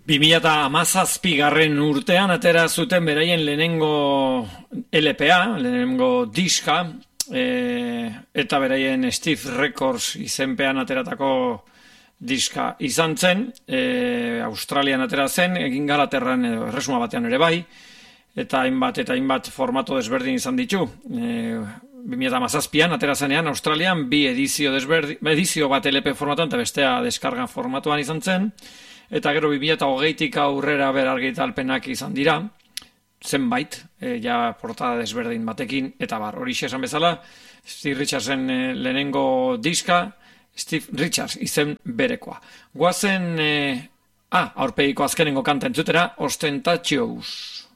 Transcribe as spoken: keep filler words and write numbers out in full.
bi mila hamazazpi garren urtean atera zuten beraien lehenengo L P A, lehenengo diska, e, eta beraien Steve Records izenpean ateratako diska izan zen, e, Australian atera zen, egin Galaterran edo erresuma batean ere bai, eta hainbat eta hainbat formato desberdin izan ditu. E, bi mila hamazazpian atera zenean Australian bi edizio desberdin, edizio bat L P formatuan eta bestea deskarga formatuan izan zen, eta gero bi mila hogeitik aurrera berargitalpenak izan dira, zenbait, e, ja portada desberdin batekin, eta bar, hori esan bezala, Steve Richardsen e, lehenengo diska, Steve Richards izen berekoa. Guazen, e, ah, aurpegiko azkenengo kanta entzutera, Ostentatious.